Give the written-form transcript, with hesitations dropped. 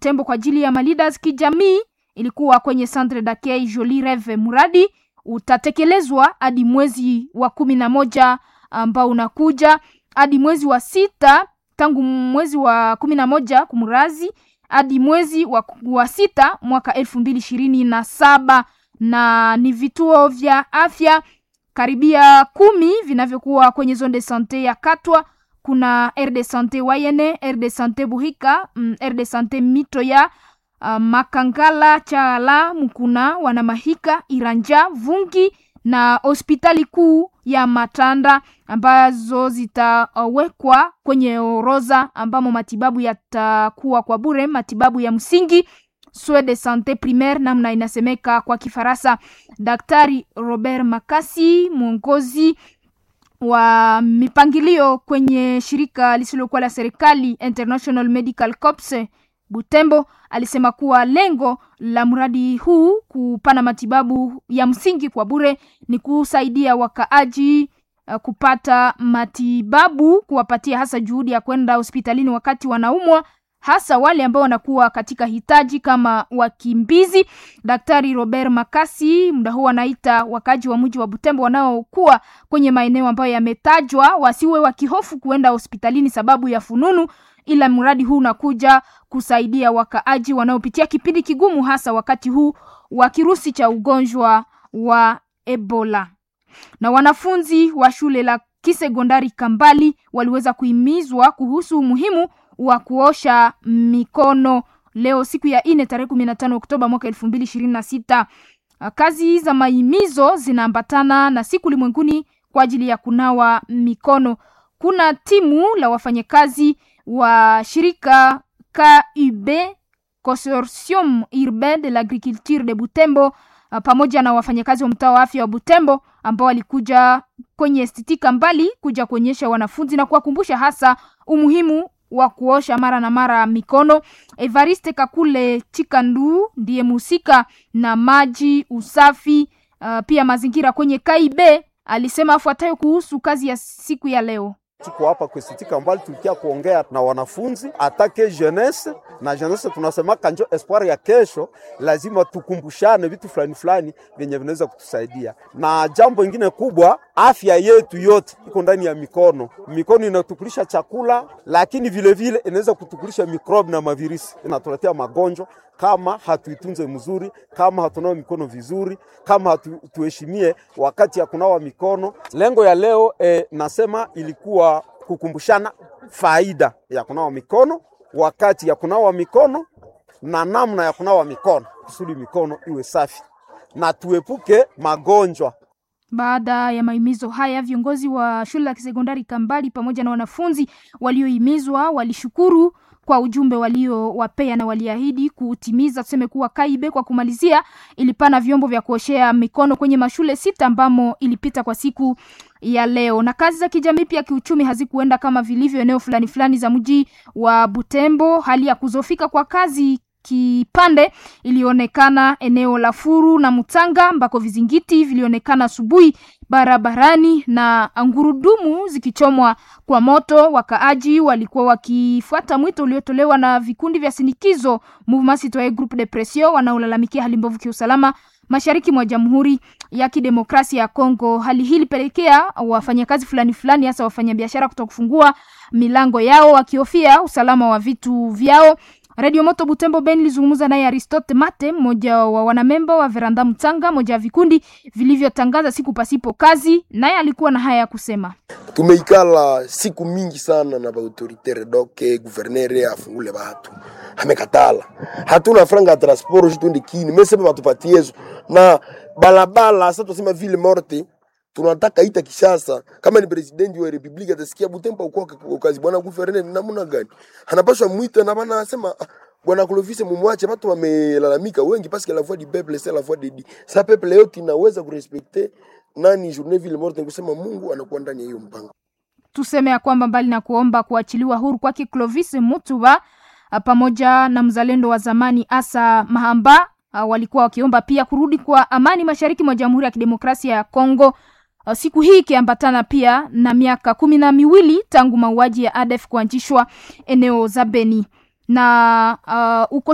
Butembo kwa ajili ya malidas kijamii ilikuwa kwenye Centre d'accueil Jolie Rêve. Mradi utatekelezwa hadi mwezi wa 11 ambao unakuja hadi mwezi wa 6, tangu mwezi wa 11 kumrazi hadi mwezi wa 6 mwaka 2027, na ni vituo vya afya karibia 10 vinavyokuwa kwenye zone de santé ya Katwa. Kuna aire de santé Wayene, aire de santé Buhika, aire de santé Mitoya, Makangala, Chala, Mukuna, Wanamahika, Iranja, Vungi na hospitali kuu ya Matanda ambazo zitawekwa kwenye orodha ambamo matibabu yatakuwa kwa bure, matibabu ya msingi, soins de santé primaire namna inasemeka kwa Kifaransa. Daktari Robert Makasi, mwongozi wa mipangilio kwenye shirika lisilokuwa la serikali International Medical Corps Butembo, alisema kuwa lengo la mradi huu kupana matibabu ya msingi kwa bure ni kusaidia wakaaji kupata matibabu, kuwapatia hasa juhudi ya kwenda hospitalini wakati wanaumwa, hasa wale ambao wanakuwa katika hitaji kama wakimbizi. Daktari Robert Makasi muda huu anaita wakaaji wa mji wa Butembo wanaokuwa kwenye maeneo ambayo yametajwa wasiwe wakihofu kuenda hospitalini sababu ya fununu, ila mradi huu unakuja kusaidia wakaaji wanaopitia kipindi kigumu, hasa wakati huu wa kirusi cha ugonjwa wa Ebola. Na wanafunzi wa shule la kisekondari Kambali waliweza kuhimizwa kuhusu umuhimu wa kuosha mikono leo siku ya 4 tarehe 15 Oktoba mwaka 2026. Kazi za mahimizo zinaambatana na siku ulimwenguni kwa ajili ya kunawa mikono. Kuna timu la wafanyakazi wa shirika KUB, Consortium Urbain de l'Agriculture de Butembo, pamoja na wafanyakazi wa mtaa wa afya wa Butembo ambao walikuja kwenye Institut Kambali kuja kuonyesha wanafunzi na kuwakumbusha hasa umuhimu wa kuosha mara na mara mikono. Evariste Kakule Chikandu ndiye musika na maji, usafi, pia mazingira kwenye KUB, alisema afuatayo kuhusu kazi ya siku ya leo. Tuko hapa kwa Institut Kambali tulikia kuongea na wanafunzi atake jeunesse, na jeunesse tunasema kanjo espoir ya kesho, lazima tukumbushane vitu fulani vyenye vinaweza kutusaidia. Na jambo lingine kubwa, afya yetu yote iko ndani ya mikono. Mikono inatukulisha chakula, lakini vile inaweza kutukulisha mikrobi na mavirisi, inatuletea magonjwa kama hatuitunze mzuri, kama hatunawa mikono vizuri, kama hatuheshimie wakati ya kunawa mikono. Lengo ya leo nasema ilikuwa kukumbushana faida ya kunawa mikono, wakati ya kunawa mikono na namna ya kunawa mikono, kusudi mikono iwe safi na tuepuke magonjwa. Baada ya mahimizo haya, viongozi wa shule ya sekondari Kambali pamoja na wanafunzi waliohimizwa walishukuru kwa ujumbe waliowapea na waliahidi kuutimiza. Tuseme kuwa KUB kwa kumalizia ilipana vyombo vya kuoshea mikono kwenye mashule 6 ambamo ilipita kwa siku ya leo. Na kazi za kijamii pia kiuchumi hazikuenda kama vilivyo eneo fulani za mji wa Butembo. Hali ya kuzofika kwa kazi kipande ilionekana eneo la Furu na Mutanga ambako vizingiti vilionekana asubuhi barabarani na ngurudumu zikichomwa kwa moto. Wakaaji walikuwa wakifuata mwito uliotolewa na vikundi vya sinikizo Mouvement Citoyen Groupe de Pression wanaolalamikia hali mbovu kiusalama mashariki mwa Jamhuri ya Kidemokrasia ya Kongo. Hali hii ilipelekea wafanyakazi fulani hasa wafanyabiashara kutokufungua milango yao wakihofia usalama wa vitu vyao. Radio Moto Butembo Ben lizungumza naye Aristote Mate, mmoja wa wanamemba wa Veranda Mtanga, moja ya vikundi vilivyotangaza siku pasipo kazi, naye alikuwa na haya ya kusema. Tumeikala siku mingi sana na autoritaire doke gouverneur afungule watu. Amekatala. Hatuna franga ya transport jitundi kini, mesema watupatie na balabala sasa tusema ville morte. Tunataka ita Kishasa kama ni president wa republika atasikia Butembo uko kazi bwana gouverneur namna gani anapaswa muita na bana anasema bwana Clovis mumwache watu wamelalamika wengi parce que la voix du peuple c'est la voix de Dieu. Sa peuple yote inaweza kurespecter nani journée ville morte kusema Mungu anakuwa ndani ya hiyo mpango. Tuseme ya kwamba mbali na kuomba kuachiliwa huru kwake Clovis Mutuba pamoja na mzalendo wa zamani Asa Mahamba walikuwa wakiomba pia kurudi kwa amani mashariki mwa Jamhuri ya Kidemokrasia ya Kongo. Siku hii kiambatana pia na miaka 12 tangu mauaji ya ADF kuanzishwa eneo za Beni na